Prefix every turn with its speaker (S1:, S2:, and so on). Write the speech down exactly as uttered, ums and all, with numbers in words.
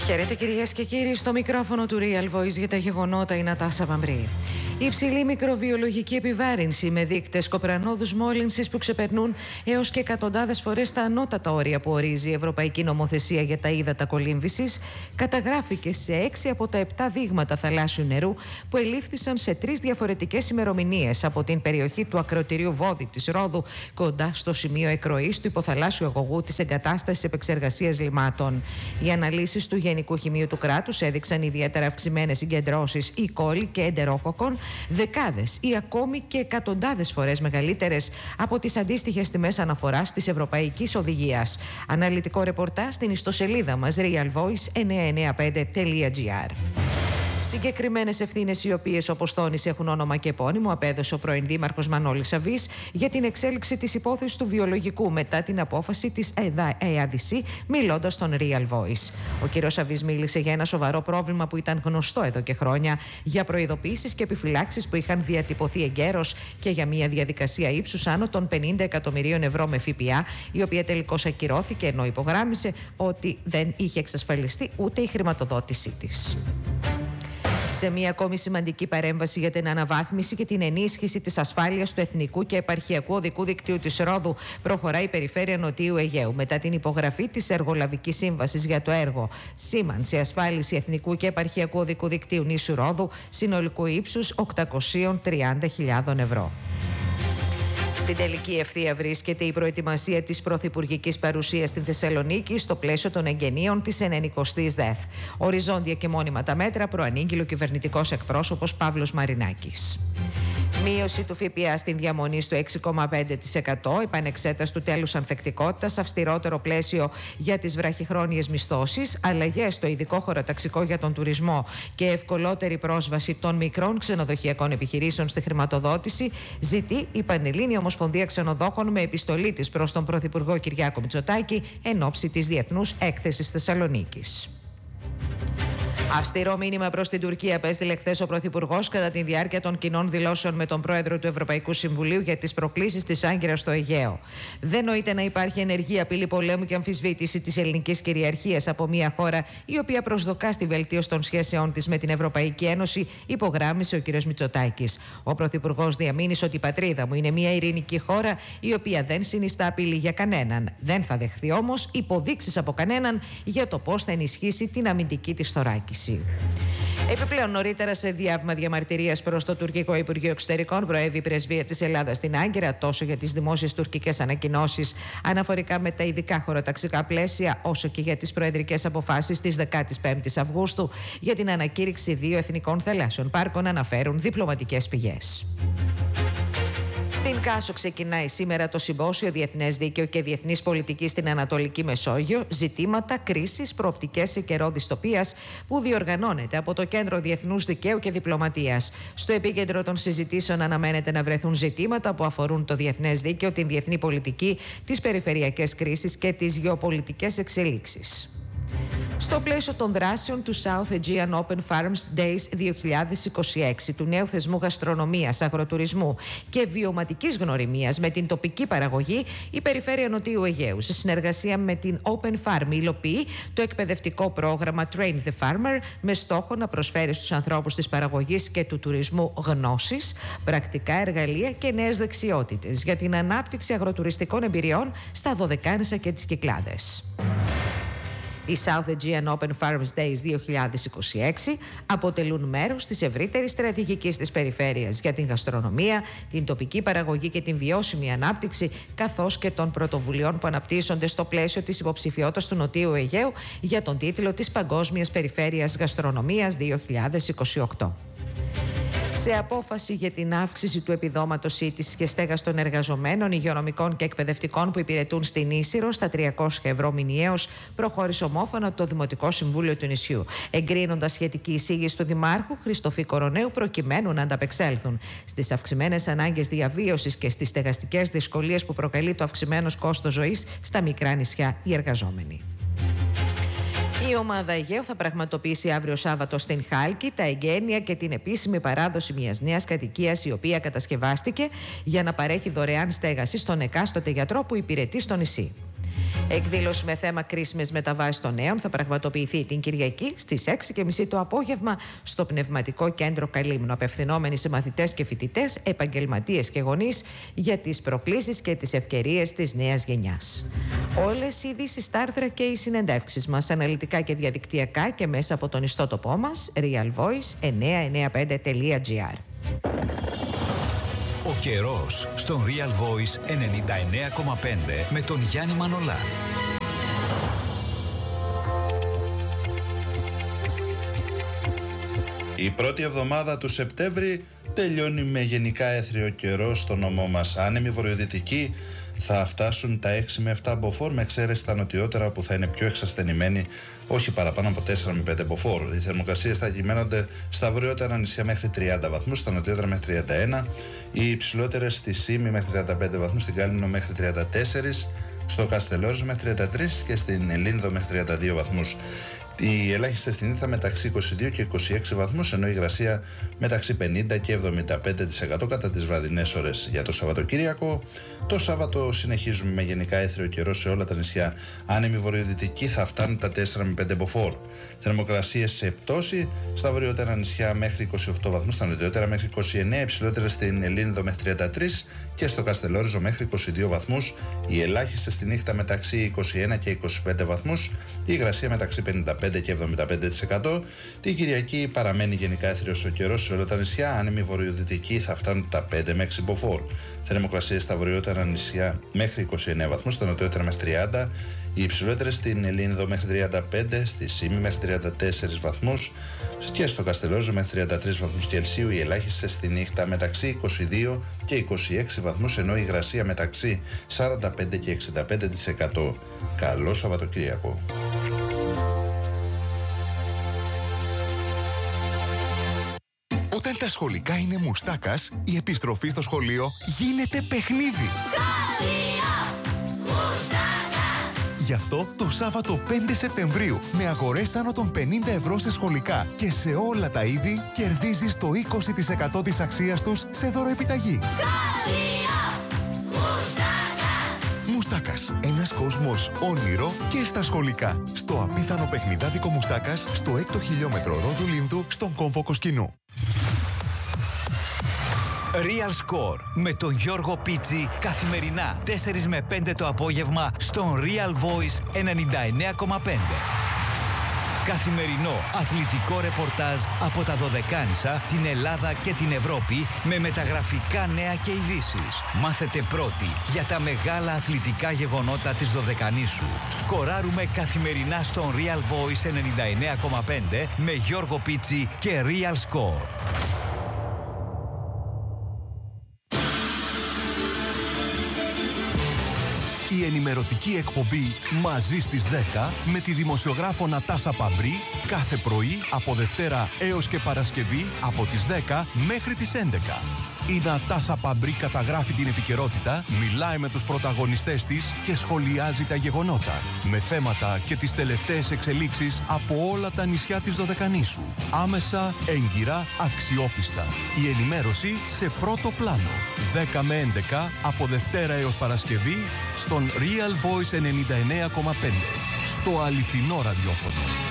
S1: Χαίρετε κυρίες και κύριοι, στο μικρόφωνο του Real Voice για τα γεγονότα η Νατάσα Βαμβρή. Η υψηλή μικροβιολογική επιβάρυνση με δείκτες κοπρανόδους μόλυνσης που ξεπερνούν έως και εκατοντάδες φορές τα ανώτατα όρια που ορίζει η Ευρωπαϊκή Νομοθεσία για τα ύδατα κολύμβησης καταγράφηκε σε έξι από τα επτά δείγματα θαλάσσιου νερού που ελήφθησαν σε τρεις διαφορετικές ημερομηνίες από την περιοχή του ακροτηρίου Βόδι της Ρόδου κοντά στο σημείο εκροής του υποθαλάσσιου αγωγού της εγκατάστασης επεξεργασίας λιμάτων. Οι αναλύσεις του Γενικού Χημείου του κράτους έδειξαν ιδιαίτερα αυξημένες συγκεντρώσεις E. coli και εντερόκοκκων, δεκάδες ή ακόμη και εκατοντάδες φορές μεγαλύτερες από τις αντίστοιχες τιμές αναφοράς της Ευρωπαϊκής Οδηγίας. Αναλυτικό ρεπορτάζ στην ιστοσελίδα μας real voice εννιακόσια ενενήντα πέντε τελεία gr. Συγκεκριμένες ευθύνες, οι οποίες όπως τόνισε έχουν όνομα και επώνυμο, απέδωσε ο πρώην Δήμαρχος Μανώλης Σαββής για την εξέλιξη της υπόθεσης του βιολογικού μετά την απόφαση της ΕΑΔΣ, μιλώντας στον Real Voice. Ο κ. Σαββής μίλησε για ένα σοβαρό πρόβλημα που ήταν γνωστό εδώ και χρόνια, για προειδοποιήσεις και επιφυλάξεις που είχαν διατυπωθεί εγκαίρως και για μια διαδικασία ύψους άνω των πενήντα εκατομμυρίων ευρώ με ΦΠΑ, η οποία τελικώς ακυρώθηκε, ενώ υπογράμμισε ότι δεν είχε εξασφαλιστεί ούτε η χρηματοδότησή της. Σε μια ακόμη σημαντική παρέμβαση για την αναβάθμιση και την ενίσχυση της ασφάλειας του εθνικού και επαρχιακού οδικού δικτύου της Ρόδου, προχωράει η Περιφέρεια Νοτιού Αιγαίου μετά την υπογραφή της Εργολαβικής Σύμβασης για το έργο Σήμανση Ασφάλιση Εθνικού και Επαρχιακού Οδικού Δικτύου νήσου Ρόδου, συνολικού ύψους οκτακόσιες τριάντα χιλιάδες ευρώ. Στην τελική ευθεία βρίσκεται η προετοιμασία της πρωθυπουργικής παρουσίας στην Θεσσαλονίκη στο πλαίσιο των εγγενείων της ενενηκοστής ΔΕΘ. Οριζόντια και μόνιμα τα μέτρα προανήγγειλε ο κυβερνητικός εκπρόσωπος Παύλος Μαρινάκης. Μείωση του ΦΠΑ στην διαμονή στο έξι κόμμα πέντε τοις εκατό, επανεξέταση του τέλους ανθεκτικότητας, αυστηρότερο πλαίσιο για τις βραχυχρόνιες μισθώσεις, αλλαγές στο ειδικό χωροταξικό για τον τουρισμό και ευκολότερη πρόσβαση των μικρών ξενοδοχειακών επιχειρήσεων στη χρηματοδότηση, ζητεί η Πανελλήνια Ομοσπονδία Ξενοδόχων με επιστολή της προς τον Πρωθυπουργό Κυριάκο Μητσοτάκη εν ώψη της Διεθνούς Έκθεσης Θεσσαλονίκης. Αυστηρό μήνυμα προς την Τουρκία απέστειλε χθες ο Πρωθυπουργός κατά τη διάρκεια των κοινών δηλώσεων με τον Πρόεδρο του Ευρωπαϊκού Συμβουλίου για τις προκλήσεις της Άγκυρας στο Αιγαίο. Δεν νοείται να υπάρχει ενεργή απειλή πολέμου και αμφισβήτηση της ελληνικής κυριαρχίας από μια χώρα η οποία προσδοκά στη βελτίωση των σχέσεών της με την Ευρωπαϊκή Ένωση, υπογράμμισε ο κ. Μητσοτάκης. Ο Πρωθυπουργός διαμήνυσε ότι η πατρίδα μου είναι μια ειρηνική χώρα η οποία δεν συνιστά απειλή για κανέναν. Δεν θα δεχθεί όμως υποδείξεις από κανέναν για το πώς θα ενισχύσει την αμυντική της θωράκιση. Επιπλέον, νωρίτερα σε διάβημα διαμαρτυρίας προς το τουρκικό Υπουργείο Εξωτερικών, προέβη η πρεσβεία της Ελλάδας στην Άγκυρα τόσο για τις δημόσιες τουρκικές ανακοινώσεις αναφορικά με τα ειδικά χωροταξικά πλαίσια, όσο και για τις προεδρικές αποφάσεις της δεκαπέντε Αυγούστου για την ανακήρυξη δύο εθνικών θαλάσσιων πάρκων, αναφέρουν διπλωματικές πηγές. Στην Κάσο ξεκινάει σήμερα το Συμπόσιο Διεθνές Δίκαιο και Διεθνής Πολιτική στην Ανατολική Μεσόγειο, ζητήματα, κρίσεις, προοπτικές σε καιρό δυστοπίας, που διοργανώνεται από το Κέντρο Διεθνούς Δικαίου και Διπλωματίας. Στο επίκεντρο των συζητήσεων αναμένεται να βρεθούν ζητήματα που αφορούν το διεθνές δίκαιο, την διεθνή πολιτική, τις περιφερειακές κρίσεις και τις γεωπολιτικές εξελίξεις. Στο πλαίσιο των δράσεων του South Aegean Open Farms Days δύο χιλιάδες είκοσι έξι, του νέου θεσμού γαστρονομίας, αγροτουρισμού και βιωματικής γνωριμίας με την τοπική παραγωγή, η Περιφέρεια Νοτιού Αιγαίου, σε συνεργασία με την Open Farm, υλοποιεί το εκπαιδευτικό πρόγραμμα Train the Farmer, με στόχο να προσφέρει στους ανθρώπους της παραγωγής και του τουρισμού γνώσεις, πρακτικά εργαλεία και νέες δεξιότητες για την ανάπτυξη αγροτουριστικών εμπειριών στα Δωδεκάνησα και τις Κυκλάδες. Οι South Aegean Open Farms Days δύο χιλιάδες είκοσι έξι αποτελούν μέρος της ευρύτερης στρατηγικής της περιφέρειας για την γαστρονομία, την τοπική παραγωγή και την βιώσιμη ανάπτυξη, καθώς και των πρωτοβουλειών που αναπτύσσονται στο πλαίσιο της υποψηφιότητας του Νοτιού Αιγαίου για τον τίτλο της Παγκόσμιας Περιφέρειας Γαστρονομίας δύο χιλιάδες είκοσι οκτώ. Σε απόφαση για την αύξηση του επιδόματος σύντησης και στέγας των εργαζομένων, υγειονομικών και εκπαιδευτικών που υπηρετούν στην Ίσυρο στα τριακόσια ευρώ μηνιαίως, προχώρησε ομόφωνα το Δημοτικό Συμβούλιο του νησιού, εγκρίνοντας σχετική εισήγηση του Δημάρχου Χριστοφή Κοροναίου, προκειμένου να ανταπεξέλθουν στις αυξημένες ανάγκες διαβίωσης και στις στεγαστικές δυσκολίες που προκαλεί το αυξημένος κόστος ζωής στα μικρά νησιά οι εργαζόμενοι. Η ομάδα Αιγαίου θα πραγματοποιήσει αύριο Σάββατο στην Χάλκη τα εγγένεια και την επίσημη παράδοση μιας νέας κατοικίας, η οποία κατασκευάστηκε για να παρέχει δωρεάν στέγαση στον εκάστοτε γιατρό που υπηρετεί στο νησί. Εκδήλωση με θέμα κρίσιμες μεταβάσεις των νέων θα πραγματοποιηθεί την Κυριακή στις έξι και μισή το απόγευμα στο Πνευματικό Κέντρο Καλύμνου, απευθυνόμενοι σε μαθητές και φοιτητές, επαγγελματίες και γονείς για τις προκλήσεις και τις ευκαιρίες της νέας γενιάς. Όλες οι ειδήσεις στα άρθρα και οι συνεντεύξεις μας αναλυτικά και διαδικτυακά και μέσα από τον ιστότοπό μας realvoice εννιακόσια ενενήντα πέντε τελεία gr.
S2: Ο καιρός στον Real Voice ενενήντα εννέα κόμμα πέντε με τον Γιάννη Μανολά.
S3: Η πρώτη εβδομάδα του Σεπτέμβρη τελειώνει με γενικά έθριο καιρό στο νομό μας. Άνεμοι βορειοδυτικοί θα φτάσουν τα έξι με επτά μποφόρ, με εξαίρεση τα νοτιότερα που θα είναι πιο εξασθενημένοι, όχι παραπάνω από τέσσερα με πέντε μποφόρ. Οι θερμοκρασίες θα κυμαίνονται στα βορειότερα νησιά μέχρι τριάντα βαθμούς, στα νοτιότερα μέχρι τριάντα ένα, οι υψηλότερες στη Σύμη μέχρι τριάντα πέντε βαθμούς, στην Κάλυμνο μέχρι τριάντα τέσσερα, στο Καστελόριζο μέχρι τριάντα τρία και στην Ελλήνδο μέχρι τριάντα δύο βαθμούς. Οι ελάχιστες στην Ήττα μεταξύ είκοσι δύο και είκοσι έξι βαθμούς, ενώ η υγρασία μεταξύ πενήντα και εβδομήντα πέντε τοις εκατό κατά τις βραδινές ώρες. Για το Σαββατοκύριακο, το Σάββατο συνεχίζουμε με γενικά έθριο καιρό σε όλα τα νησιά. Άνεμοι βορειοδυτικοί θα φτάνουν τα τέσσερα με πέντε μποφόρ. Θερμοκρασίες σε πτώση στα βορειότερα νησιά μέχρι είκοσι οκτώ βαθμούς, στα νοτιότερα μέχρι είκοσι εννέα, υψηλότερες στην Ελλήνδο μέχρι τριάντα τρία και στο Καστελόριζο μέχρι είκοσι δύο βαθμούς. Οι ελάχιστες στη νύχτα μεταξύ είκοσι ένα και είκοσι πέντε βαθμούς, η υγρασία μεταξύ πενήντα πέντε και εβδομήντα πέντε τοις εκατό. Την Κυριακή παραμένει γενικά έθριος ο καιρός σε όλα τα νησιά. Άνεμοι βορειοδυτικοί θα φτάνουν τα πέντε με έξι μποφόρ. Θερμοκρασίες στα βορειότερα νησιά μέχρι είκοσι εννέα βαθμούς, στα νοτιότερα μέχρι τριάντα. Οι υψηλότερες στην Ελλήνδο μέχρι τριάντα πέντε, στη Σύμη μέχρι τριάντα τέσσερα βαθμούς και στο Καστελόριζο μέχρι τριάντα τρία βαθμούς Κελσίου. Οι ελάχιστες στη νύχτα μεταξύ είκοσι δύο και είκοσι έξι βαθμούς, ενώ η υγρασία μεταξύ σαράντα πέντε και εξήντα πέντε τοις εκατό. Καλό Σαββατοκύριακο.
S4: Όταν τα σχολικά είναι μουστάκας, η επιστροφή στο σχολείο γίνεται παιχνίδι. Σχολείο Μουστάκας! Γι' αυτό το Σάββατο πέντε Σεπτεμβρίου, με αγορές άνω των πενήντα ευρώ σε σχολικά και σε όλα τα είδη, κερδίζεις το είκοσι τοις εκατό της αξίας τους σε δωροεπιταγή. Σχολείο Μουστάκας! Μουστάκας, ένας κόσμος όνειρο και στα σχολικά. Στο απίθανο παιχνιδάδικο Μουστάκας, στο έκτο χιλιόμετρο Ρόδου Λίνδου, στον κόμβο Κοσκινού.
S2: Real Score με τον Γιώργο Πίτσι καθημερινά τέσσερα με πέντε το απόγευμα στον Real Voice ενενήντα εννέα κόμμα πέντε. Καθημερινό αθλητικό ρεπορτάζ από τα Δωδεκάνησα, την Ελλάδα και την Ευρώπη με μεταγραφικά νέα και ειδήσεις. Μάθετε πρώτοι για τα μεγάλα αθλητικά γεγονότα της Δωδεκανήσου. Σκοράρουμε καθημερινά στον Real Voice ενενήντα εννέα κόμμα πέντε με Γιώργο Πίτσι και Real Score.
S4: Η ενημερωτική εκπομπή «Μαζί στις δέκα» με τη δημοσιογράφο Νατάσα Παμπρή κάθε πρωί από Δευτέρα έως και Παρασκευή από τις δέκα μέχρι τις έντεκα. Η Νατάσα Παμπρή καταγράφει την επικαιρότητα, μιλάει με τους πρωταγωνιστές της και σχολιάζει τα γεγονότα με θέματα και τις τελευταίες εξελίξεις από όλα τα νησιά της Δωδεκανήσου. Άμεσα, έγκυρα, αξιόπιστα. Η ενημέρωση σε πρώτο πλάνο. δέκα με έντεκα από Δευτέρα έως Παρασκευή στον Real Voice ενενήντα εννέα κόμμα πέντε. Στο αληθινό ραδιόφωνο.